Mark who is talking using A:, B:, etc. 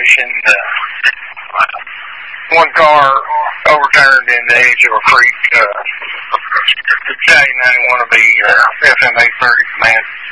A: situation. One car overturned in the edge of a creek. Battalion 91 will be FM 830 command.